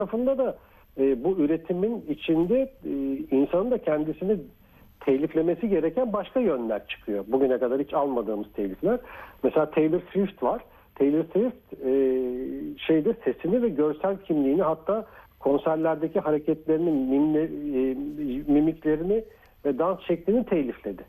tarafında da bu üretimin içinde insanın da kendisini teliflemesi gereken başka yönler çıkıyor. Bugüne kadar hiç almadığımız telifler. Mesela Taylor Swift var. Taylor Swift sesini ve görsel kimliğini, hatta konserlerdeki hareketlerini, mimiklerini ve dans şeklini telifledi.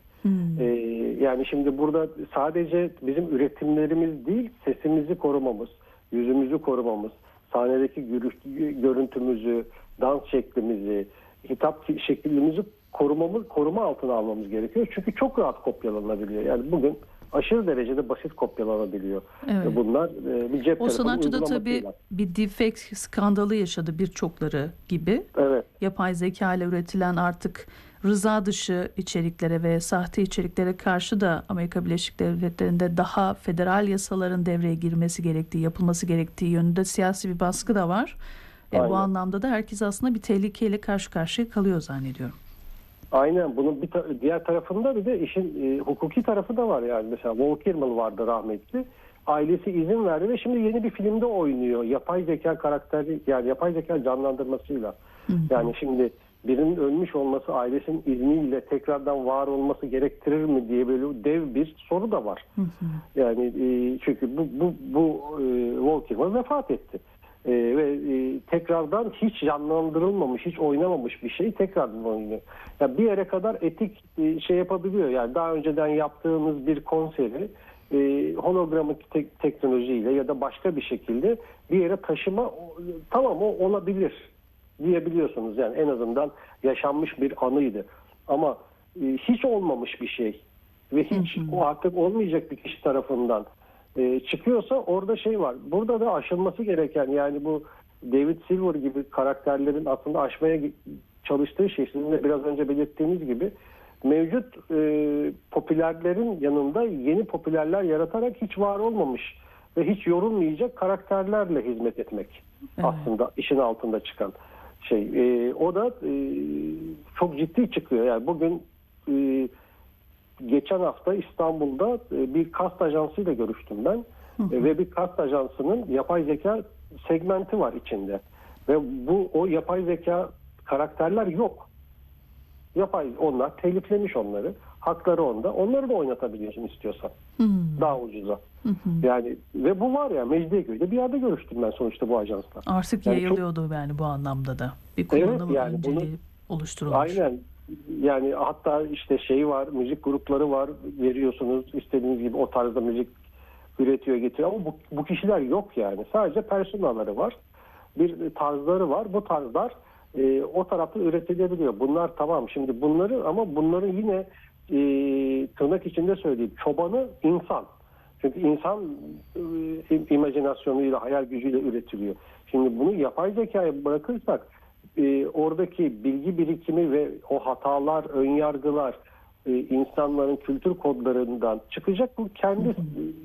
Yani şimdi burada sadece bizim üretimlerimiz değil, sesimizi korumamız, yüzümüzü korumamız, sahnedeki görüntümüzü, dans şeklimizi, hitap şeklimizi koruma altına almamız gerekiyor. Çünkü çok rahat kopyalanabiliyor. Yani bugün aşırı derecede basit kopyalanabiliyor. Evet. Bunlar bir cep o telefonu sanatçı da uygulamasıyla. tabii bir deepfake skandalı yaşadı birçokları gibi. Evet. Yapay zeka ile üretilen artık rıza dışı içeriklere ve sahte içeriklere karşı da Amerika Birleşik Devletleri'nde daha federal yasaların devreye girmesi gerektiği, yapılması gerektiği yönünde siyasi bir baskı da var. Bu anlamda da herkes aslında bir tehlikeyle karşı karşıya kalıyor zannediyorum. Aynen. Bunun diğer tarafında bir de işin hukuki tarafı da var yani. Mesela Val Kilmer vardı, rahmetli. Ailesi izin verdi ve şimdi yeni bir filmde oynuyor. Yapay zeka karakteri, yani yapay zeka canlandırmasıyla. Yani şimdi birinin ölmüş olması ailesinin izniyle tekrardan var olması gerektirir mi diye böyle dev bir soru da var. Yani çünkü bu Val Kilmer vefat etti. Ve tekrardan hiç canlandırılmamış, hiç oynamamış bir şey tekrardan oynuyor. Yani bir yere kadar etik yapabiliyor. Yani daha önceden yaptığınız bir konseri hologramik teknolojiyle ya da başka bir şekilde bir yere taşıma, tamam, o olabilir diyebiliyorsunuz. Yani en azından yaşanmış bir anıydı. Ama hiç olmamış bir şey ve hiç o artık olmayacak bir kişi tarafından çıkıyorsa orada var. Burada da aşılması gereken, yani bu David Silver gibi karakterlerin aslında aşmaya çalıştığı şey, sizin de biraz önce belirttiğiniz gibi, mevcut popülerlerin yanında yeni popülerler yaratarak hiç var olmamış ve hiç yorulmayacak karakterlerle hizmet etmek. Evet. Aslında işin altında çıkan şey. O da çok ciddi çıkıyor. Yani bugün geçen hafta İstanbul'da bir kast ajansıyla görüştüm ben. Ve bir kast ajansının yapay zeka segmenti var içinde. Ve o yapay zeka karakterler yok. Onlar teliflemiş onları. Hakları onda. Onları da oynatabiliyorsun istiyorsan. Daha ucuza. Yani ve bu var ya, Mecidiyeköy'de bir yerde görüştüm ben sonuçta bu ajansla. Artık yani yayılıyordu yani bu anlamda da. Bir kullanımı önceliği oluşturulmuş. Aynen. Yani hatta işte var, müzik grupları var, veriyorsunuz istediğiniz gibi o tarzda müzik üretiyor, getiriyor ama bu kişiler yok yani. Sadece personaları var. Bir tarzları var. Bu tarzlar o tarafta üretilebiliyor. Bunlar tamam. Şimdi bunların yine tırnak içinde söyleyeyim, çobanı insan. Çünkü insan imajinasyonuyla, hayal gücüyle üretiliyor. Şimdi bunu yapay zekaya bırakırsak oradaki bilgi birikimi ve o hatalar, önyargılar, insanların kültür kodlarından çıkacak, bu kendi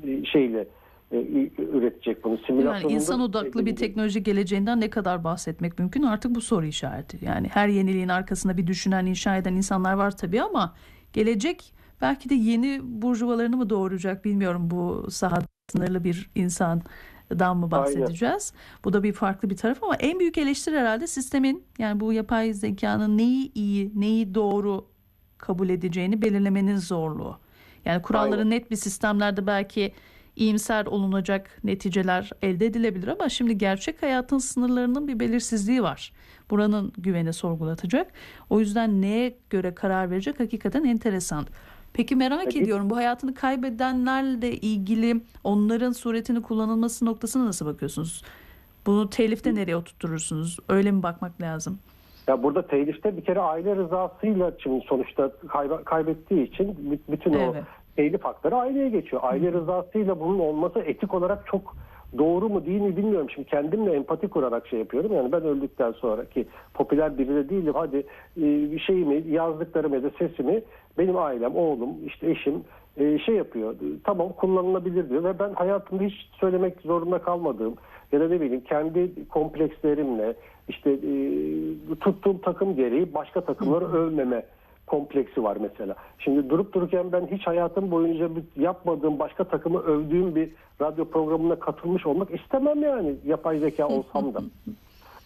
üretecek bunu. Yani insan odaklı bir teknoloji geleceğinden ne kadar bahsetmek mümkün? Artık bu soru işareti. Yani her yeniliğin arkasında bir düşünen, inşa eden insanlar var tabii ama gelecek belki de yeni burjuvalarını mı doğuracak bilmiyorum, bu sahada sınırlı bir insandan mı bahsedeceğiz? Aynen. Bu da bir farklı bir taraf ama en büyük eleştiri herhalde sistemin, yani bu yapay zekanın neyi iyi, neyi doğru kabul edeceğini belirlemenin zorluğu. Yani kuralları net bir sistemlerde belki iyimser olunacak neticeler elde edilebilir ama şimdi gerçek hayatın sınırlarının bir belirsizliği var. Buranın güveni sorgulatacak. O yüzden neye göre karar verecek hakikaten enteresan. Peki merak ediyorum, bu hayatını kaybedenlerle ilgili onların suretini kullanılması noktasına nasıl bakıyorsunuz? Bunu telifte nereye oturturursunuz? Öyle mi bakmak lazım? Ya burada telifte bir kere aile rızasıyla şimdi sonuçta kaybettiği için bütün o telif hakları aileye geçiyor. Aile rızasıyla bunun olması etik olarak çok doğru mu değil mi bilmiyorum. Şimdi kendimle empati kurarak yapıyorum. Yani ben öldükten sonraki popüler biri de değilim. Hadi şeyimi, yazdıklarımı ya da sesimi benim ailem, oğlum, işte eşim yapıyor. Tamam, kullanılabilir diyor ve ben hayatımda hiç söylemek zorunda kalmadığım ya da ne bileyim kendi komplekslerimle işte tuttuğum takım gereği başka takımları övmeme kompleksi var mesela. Şimdi durup dururken ben hiç hayatım boyunca yapmadığım, başka takımı övdüğüm bir radyo programına katılmış olmak istemem yani, yapay zeka olsam da.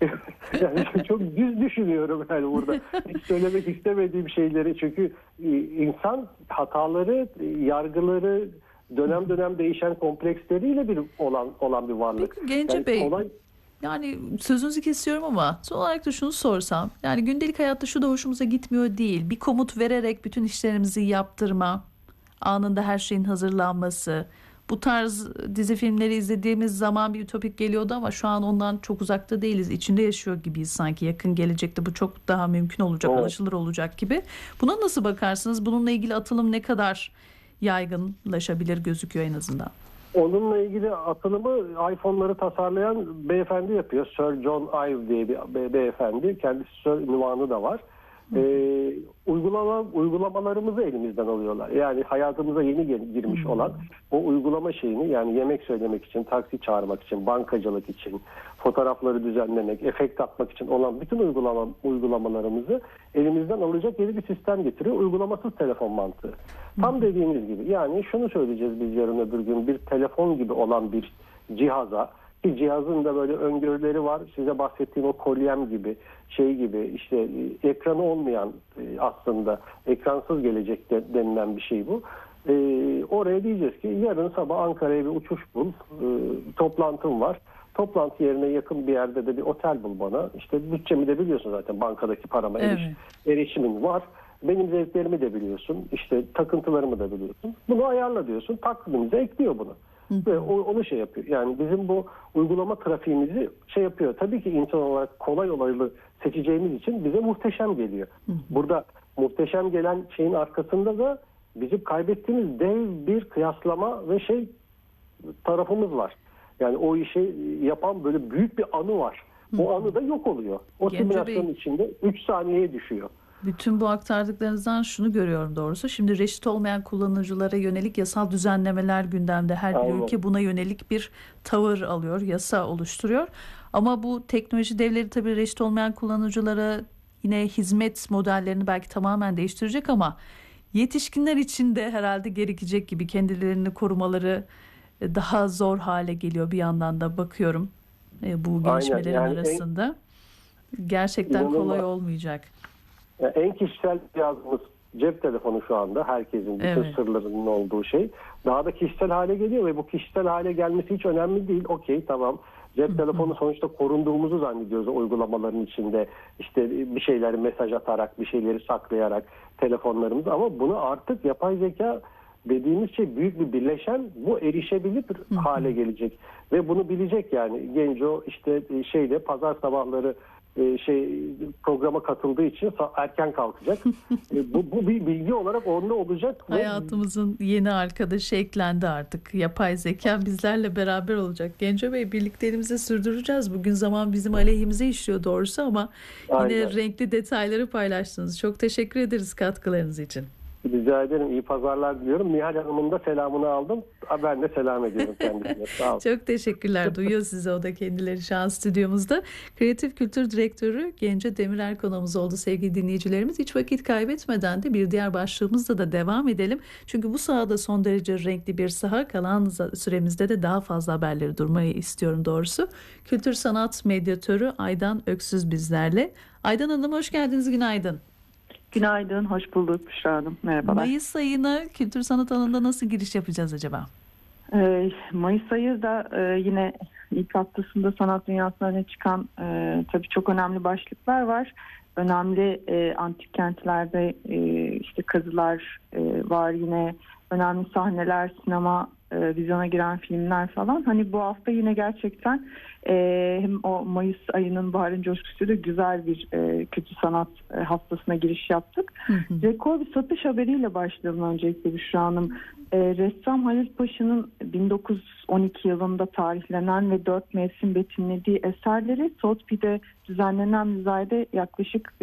Yani çok düz düşünüyorum yani burada. Hiç söylemek istemediğim şeyleri, çünkü insan hataları, yargıları, dönem dönem değişen kompleksleriyle olan bir varlık. Peki Gence Yani Bey, kolay. yani sözünüzü kesiyorum ama son olarak da şunu sorsam, yani gündelik hayatta şu da hoşumuza gitmiyor değil. Bir komut vererek bütün işlerimizi yaptırma, anında her şeyin hazırlanması. Bu tarz dizi filmleri izlediğimiz zaman bir ütopik geliyordu ama şu an ondan çok uzakta değiliz. İçinde yaşıyor gibiyiz sanki. Yakın gelecekte bu çok daha mümkün olacak, Evet. ulaşılır olacak gibi. Buna nasıl bakarsınız? Bununla ilgili atılım ne kadar yaygınlaşabilir gözüküyor en azından? Onunla ilgili atılımı iPhone'ları tasarlayan beyefendi yapıyor. Sir John Ive diye bir beyefendi. Kendisi Sir ünvanı da var. Uygulamalarımızı elimizden alıyorlar. Yani hayatımıza yeni girmiş olan o uygulama şeyini, yani yemek söylemek için, taksi çağırmak için, bankacılık için, fotoğrafları düzenlemek, efekt atmak için olan bütün uygulamalarımızı elimizden alacak yeni bir sistem getiriyor. Uygulamasız telefon mantığı. Tam dediğiniz gibi. Yani şunu söyleyeceğiz biz yarın öbür gün, bir telefon gibi olan bir cihaza, ki cihazın da böyle öngörüleri var. Size bahsettiğim o kolyem gibi, şey gibi, işte ekranı olmayan, aslında ekransız gelecek denilen bir şey bu. Oraya diyeceğiz ki yarın sabah Ankara'ya bir uçuş bul, toplantım var. Toplantı yerine yakın bir yerde de bir otel bul bana. İşte bütçemi de biliyorsun zaten, bankadaki parama erişimin var. Benim zevklerimi de biliyorsun, işte takıntılarımı da biliyorsun. Bunu ayarla diyorsun, takvimimize ekliyor bunu. Ve onu şey yapıyor. Yani bizim bu uygulama trafiğimizi şey yapıyor. Tabii ki insan olarak kolay olaylı seçeceğimiz için bize muhteşem geliyor. Burada muhteşem gelen şeyin arkasında da bizim kaybettiğimiz dev bir kıyaslama ve şey tarafımız var. Yani o işi yapan böyle büyük bir anı var. O anı da yok oluyor. O simülasyonun içinde 3 saniyeye düşüyor. Bütün bu aktardıklarınızdan şunu görüyorum doğrusu. Şimdi reşit olmayan kullanıcılara yönelik yasal düzenlemeler gündemde. Her bir ülke buna yönelik bir tavır alıyor, yasa oluşturuyor. Ama bu teknoloji devleri tabii reşit olmayan kullanıcılara yine hizmet modellerini belki tamamen değiştirecek ama yetişkinler için de herhalde gerekecek gibi, kendilerini korumaları daha zor hale geliyor bir yandan da bakıyorum bu gelişmelerin arasında. Gerçekten kolay olmayacak. Yani en kişisel cihazımız cep telefonu şu anda, herkesin bütün sırlarının olduğu şey. Daha da kişisel hale geliyor ve bu kişisel hale gelmesi hiç önemli değil. Okey, tamam. Cep telefonu sonuçta korunduğumuzu zannediyoruz uygulamaların içinde. İşte bir şeyleri mesaj atarak, bir şeyleri saklayarak telefonlarımız, ama bunu artık yapay zeka dediğimiz şey büyük bir birleşen, bu erişebilir hale gelecek. Ve bunu bilecek yani. Genco işte pazar sabahları programa katıldığı için erken kalkacak. Bu bir bilgi olarak onda olacak. Hayatımızın yeni arkadaşı eklendi artık. Yapay zeka bizlerle beraber olacak. Genco Bey, birlikteliğimizi sürdüreceğiz. Bugün zaman bizim aleyhimize işliyor doğrusu ama yine renkli detayları paylaştınız. Çok teşekkür ederiz katkılarınız için. Rica ederim. İyi pazarlar diliyorum. Nihal Hanım'ın da selamını aldım. Ben de selam ediyorum kendisine. Sağ olun. Çok teşekkürler. Duyuyor size o da kendileri şu an stüdyomuzda. Kreatif Kültür Direktörü Gence Demirer konuğumuz oldu sevgili dinleyicilerimiz. Hiç vakit kaybetmeden de bir diğer başlığımızla da devam edelim. Çünkü bu sahada son derece renkli bir saha. Kalan süremizde de daha fazla haberleri durmayı istiyorum doğrusu. Kültür Sanat Medyatörü Aydan Öksüz bizlerle. Aydan Hanım, hoş geldiniz. Günaydın. Günaydın, hoş bulduk Büşra Hanım. Merhabalar. Mayıs ayına kültür sanat alanında nasıl giriş yapacağız acaba? Mayıs ayı da yine ilk haftasında sanat dünyasına öne çıkan tabii çok önemli başlıklar var. Önemli antik kentlerde işte kazılar var, yine önemli sahneler, sinema, vizyona giren filmler falan. Hani bu hafta yine gerçekten hem o Mayıs ayının baharın coşkusuyla güzel bir kültür sanat haftasına giriş yaptık. Rekor bir satış haberiyle başlayalım öncelikle Büşra Hanım. Ressam Halil Paşa'nın 1912 yılında tarihlenen ve 4 mevsim betimlediği eserleri Sotheby'de düzenlenen müzayede yaklaşık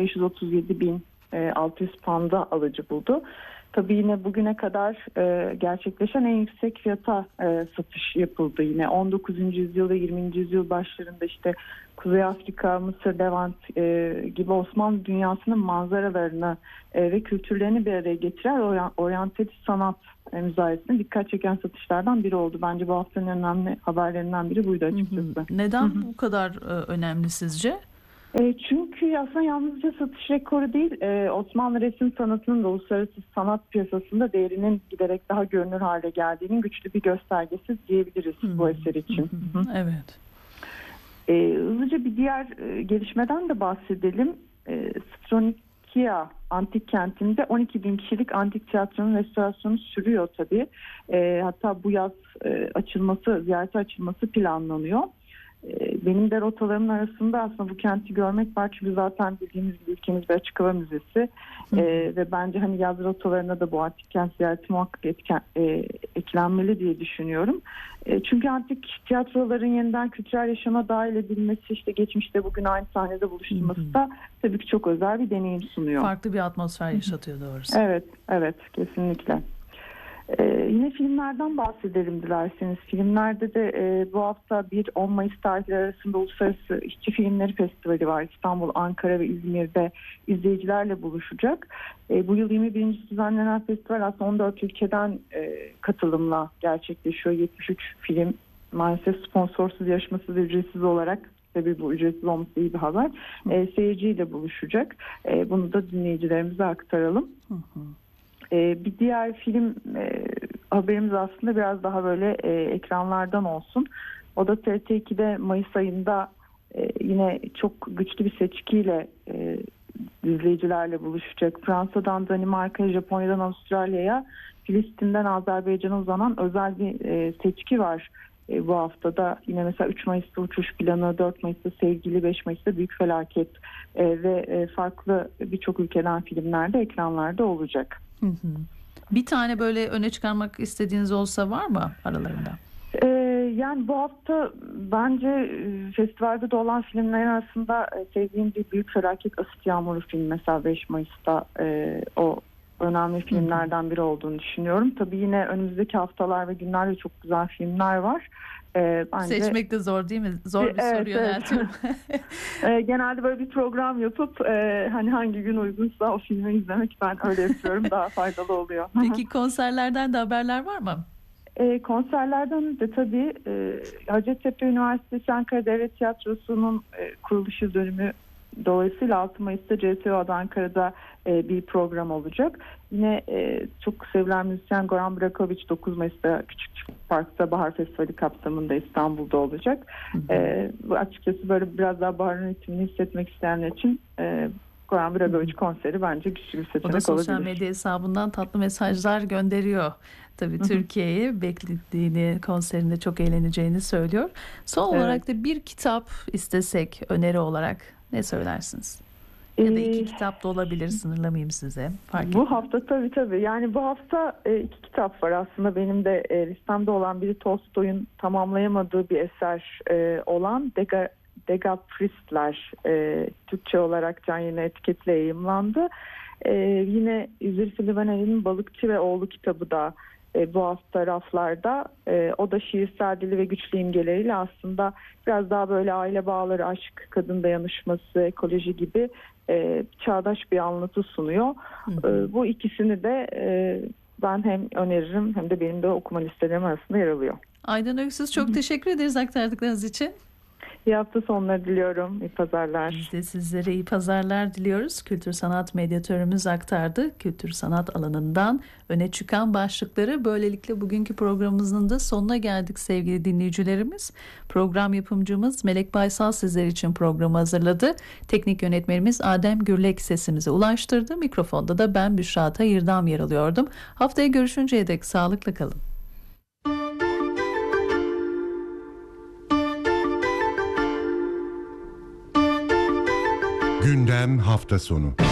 537.600 pound'a alıcı buldu. Tabii yine bugüne kadar gerçekleşen en yüksek fiyata satış yapıldı. Yine 19. yüzyıl ve 20. yüzyıl başlarında işte Kuzey Afrika, Mısır, Levant gibi Osmanlı dünyasının manzaralarını ve kültürlerini bir araya getiren oryantalist sanat müzayesine dikkat çeken satışlardan biri oldu. Bence bu haftanın önemli haberlerinden biri buydu açıkçası. Neden bu kadar önemli sizce? Çünkü aslında yalnızca satış rekoru değil, Osmanlı resim sanatının da uluslararası sanat piyasasında değerinin giderek daha görünür hale geldiğinin güçlü bir göstergesi diyebiliriz bu eser için. Evet. Hızlıca bir diğer gelişmeden de bahsedelim. Stronikia antik kentinde 12.000 kişilik antik tiyatronun restorasyonu sürüyor tabii. Hatta bu yaz ziyarete açılması planlanıyor. Benim de rotalarımın arasında aslında bu kenti görmek var, çünkü zaten bildiğimiz gibi ülkemizde açık hava müzesi ve bence hani yaz rotalarına da bu antik kent ziyareti muhakkak eklenmeli diye düşünüyorum. Çünkü antik tiyatroların yeniden kültürel yaşama dahil edilmesi, işte geçmişte bugün aynı sahnede buluşturması da tabii ki çok özel bir deneyim sunuyor. Farklı bir atmosfer yaşatıyor doğrusu. Evet, kesinlikle. Yine filmlerden bahsedelim dilerseniz. Filmlerde de bu hafta 1-10 Mayıs tarihleri arasında Uluslararası İşçi Filmleri Festivali var. İstanbul, Ankara ve İzmir'de izleyicilerle buluşacak. Bu yıl 21. düzenlenen festival aslında 14 ülkeden katılımla gerçekleşiyor. 73 film maalesef sponsorsuz, yarışmasız, ücretsiz olarak, tabii bu ücretsiz olması iyi bir haber, seyirciyle buluşacak. Bunu da dinleyicilerimize aktaralım. Bir diğer film haberimiz aslında biraz daha böyle ekranlardan olsun. O da TRT2'de Mayıs ayında yine çok güçlü bir seçkiyle izleyicilerle buluşacak. Fransa'dan Danimarka'ya, Japonya'dan Avustralya'ya, Filistin'den Azerbaycan'a uzanan özel bir seçki var. Bu haftada yine mesela 3 Mayıs'ta Uçuş Planı, 4 Mayıs'ta Sevgili, 5 Mayıs'ta Büyük Felaket ve farklı birçok ülkeden filmler de ekranlarda olacak. Bir tane böyle öne çıkarmak istediğiniz olsa var mı aralarında? Yani bu hafta bence festivalde de olan filmler arasında sevdiğim bir Büyük Felaket, Asit Yağmuru film mesela 5 Mayıs'ta o önemli filmlerden biri olduğunu düşünüyorum. Tabii yine önümüzdeki haftalar ve günlerde çok güzel filmler var. Bence... Seçmek de zor değil mi? Zor bir soru yöneltiyorum. Genelde böyle bir program yapıp hani hangi gün uygunsa o filmi izlemek, ben öyle yapıyorum. Daha faydalı oluyor. Peki konserlerden de haberler var mı? Konserlerden de tabii Hacettepe Üniversitesi Ankara Devlet Tiyatrosu'nun kuruluş yıl dönümü dolayısıyla 6 Mayıs'ta CTO'da Ankara'da bir program olacak. Yine çok sevilen müzisyen Goran Brakovic 9 Mayıs'ta Küçük Park'ta Bahar Festivali kapsamında İstanbul'da olacak. Bu açıkçası böyle biraz daha baharın ritmini hissetmek isteyenler için Goran Brakovic konseri bence güçlü bir seçenek olabilir. O da sosyal medya hesabından tatlı mesajlar gönderiyor. Tabii Türkiye'yi beklediğini, konserinde çok eğleneceğini söylüyor. Son olarak da bir kitap istesek öneri olarak ne söylersiniz? Ya da 2 kitap da olabilir, sınırlamayayım size. Bu hafta tabii. Yani bu hafta 2 kitap var aslında. Benim de listemde olan biri Tolstoy'un tamamlayamadığı bir eser olan Degapristler, Türkçe olarak Can Yayın etiketle yayımlandı. Yine Zülfü Livaneli'nin Balıkçı ve Oğlu kitabı da bu hafta raflarda. O da şiirsel dili ve güçlü imgeleriyle aslında biraz daha böyle aile bağları, aşk, kadın dayanışması, ekoloji gibi çağdaş bir anlatı sunuyor. Bu ikisini de ben hem öneririm hem de benim de okuma listelerim arasında yer alıyor. Aydan Öksüz, çok teşekkür ederiz aktardıklarınız için. İyi hafta sonları diliyorum. İyi pazarlar. Biz de sizlere iyi pazarlar diliyoruz. Kültür sanat medyatörümüz aktardı. Kültür sanat alanından öne çıkan başlıkları. Böylelikle bugünkü programımızın da sonuna geldik sevgili dinleyicilerimiz. Program yapımcımız Melek Baysal sizler için programı hazırladı. Teknik yönetmenimiz Adem Gürlek sesimize ulaştırdı. Mikrofonda da ben Büşra Tayırdam yer alıyordum. Haftaya görüşünceye dek sağlıkla kalın. Gündem hafta sonu.